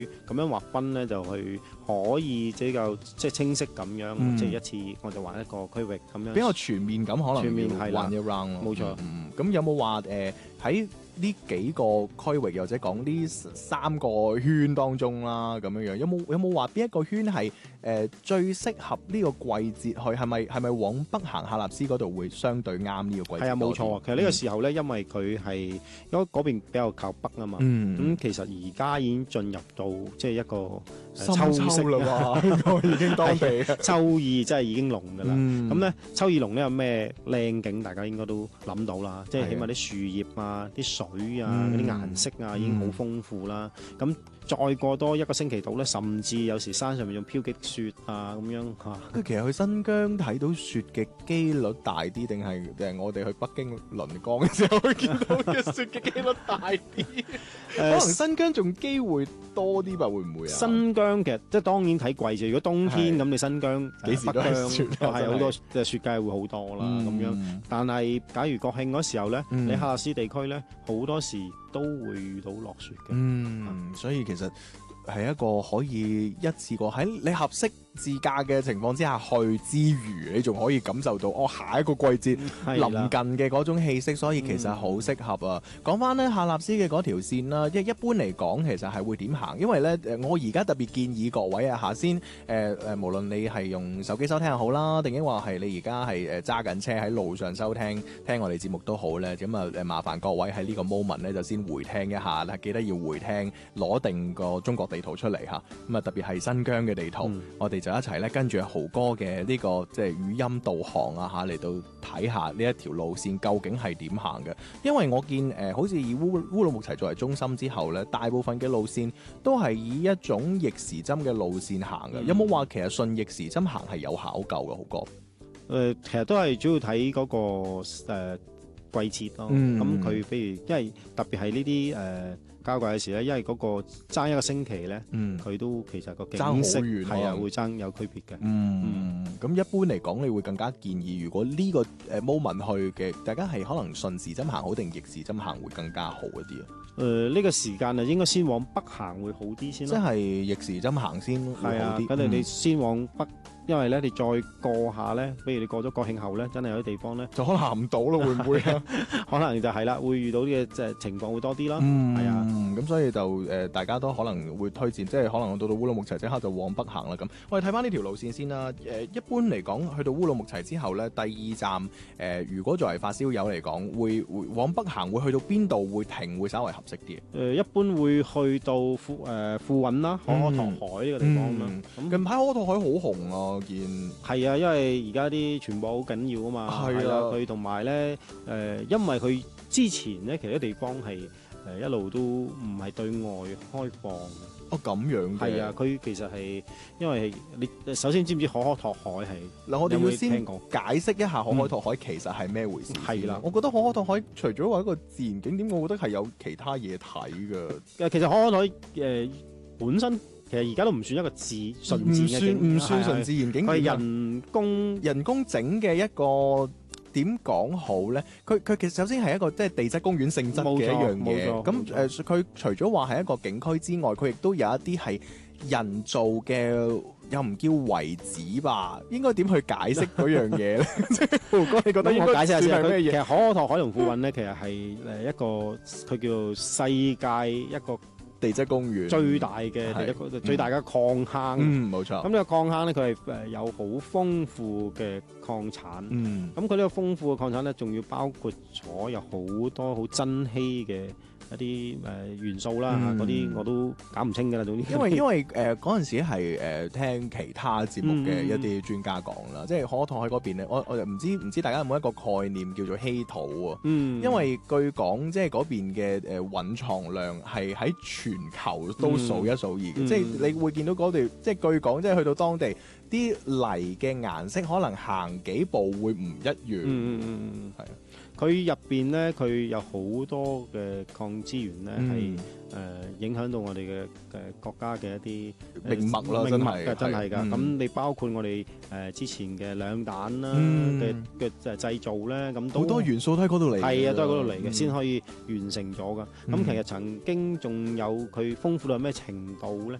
咁樣劃分咧，就去可以比較即係清晰咁樣，即係一次我就玩一個區域咁樣， 比較全面咁，可能全面要係啦玩一 round 咯。 冇錯。 咁有冇話喺呢幾個區域，或者講呢3個圈當中啦，咁樣樣有冇話邊一個圈係最適合呢個季節去？係咪往北行喀納斯嗰度會相對啱呢個季節？ 係啊，冇錯啊。其實呢個時候咧，因為佢係因為嗰邊比較靠北啊嘛，咁其實而家已經進入到即係一個秋色啦嘛，已經當地秋意真係已經濃㗎啦。咁咧秋意濃咧有咩靚景？大家應該都諗到啦，即係起碼啲樹葉啊、啲水啊、嗰啲顏色啊已經好豐富啦。咁再過多1個星期到咧，甚至有時山上面仲飄積雪啊咁樣嚇。 其實去新疆睇到雪嘅機率大啲，定係我哋去北京臨江嘅時候會見到嘅雪嘅機率大啲？可能新疆仲機會多啲吧？會唔會啊？ 新疆其實即係當然睇季節，如果冬天咁，你新疆幾時都係雪， 係好多雪梗係會好多啦咁樣。但係假如國慶嗰時候咧，你喀納斯地區咧好多時都會遇到落雪嘅。 所以其實係一個可以一次過喺你合適自駕嘅情況之下去之餘，你仲可以感受到下一個季節臨近嘅嗰種氣息，所以其實好適合啊！講翻咧喀納斯嘅嗰條線啦，一般嚟講其實係會點行？因為咧我而家特別建議各位下先無論你係用手機收聽又好啦，定抑或係你而家係揸緊車喺路上收聽我哋節目都好咧，咁啊麻煩各位喺呢個 moment 咧就先回聽一下啦，記得要回聽，攞定個中國地圖出嚟嚇，咁啊特別係新疆嘅地圖，我哋就一齊咧跟住豪哥嘅呢個即係語音導航啊嚟到睇下呢一條路線究竟係點行嘅。因為我見好似以烏魯木齊作為中心之後咧，大部分嘅路線都係以一種逆時針嘅路線行嘅。有冇話其實順逆時針行係有考究嘅，豪哥？ 其實都係主要睇嗰個季節咯。咁佢譬如因為特別係呢啲交界嘅時咧，因為嗰個爭1個星期咧，佢都其實個景色係啊會爭有區別嘅。 咁一般嚟講，你會更加建議，如果呢個moment 去嘅，大家係可能順時針行好定逆時針行會更加好一啲啊？ 呢個時間啊，應該先往北行會好啲先咯。 即係逆時針行先會好啲。 咁你先往北，因為咧你再過下咧，比如你過咗國慶後咧，真係有啲地方咧就可能行唔到咯，會唔會啊？ 可能就係啦，會遇到嘅即係情況會多啲啦。係啊。 咁所以就大家都可能會推薦，即係可能到烏魯木齊即刻就往北行啦。咁我哋睇翻呢條路線先啦。一般嚟講，去到烏魯木齊之後咧，第2站如果作為發燒友嚟講，會往北行，會去到邊度會停，會稍為合適啲？ 一般會去到富韻啦，可可托海呢個地方啦。 近排可可托海好紅啊，見係啊，因為而家啲傳播好緊要啊嘛。係啦，佢同埋咧因為佢之前咧其實啲地方係一路都唔係對外開放嘅。 咁樣嘅。係啊，佢其實係因為你首先知唔知可可托海係嗱？我哋要先解釋一下可可托海其實係咩回事。係啦，我覺得可可托海除咗話一個自然景點，我覺得係有其他嘢睇㗎。 其實可可托海本身其實而家都唔算一個純自然嘅景， 唔算純自然景點， 佢係人工整嘅一個。點講好咧？佢其實首先係一個即係地質公園性質嘅一樣嘢。咁佢除咗話係一個景區之外，佢亦都有一啲係人造嘅，又唔叫遺址吧？應該點去解釋嗰樣嘢咧？豪哥，你覺得應該解釋下係咩嘢？ 其實可可托海同富韻咧，其實係一個佢叫做世界一個地質公園最大嘅最大嘅礦坑。冇錯。咁呢個礦坑咧，佢係有好豐富嘅礦產。咁佢呢個豐富嘅礦產咧，仲要包括咗有好多好珍稀嘅一啲元素啦，嗰啲我都搞唔清㗎啦。總之， 因為嗰陣時係聽其他節目嘅一啲專家講啦，即係可可托海嗰邊咧，我又唔知大家有冇一個概念叫做稀土啊？因為據講即係嗰邊嘅蘊藏量係喺全球都數一數二嘅，即係你會見到嗰度，即係據講即係去到當地啲泥嘅顏色可能行幾步會唔一樣。係啊。 佢入邊咧，佢有好多嘅礦資源咧，係影響到我哋嘅國家嘅一啲命脈啦， 真係㗎。咁你包括我哋之前嘅兩彈啦嘅製造咧，咁好多元素都喺嗰度嚟， 係啊，都係嗰度嚟嘅，先可以完成咗㗎。咁其實曾經仲有佢豐富到咩程度咧？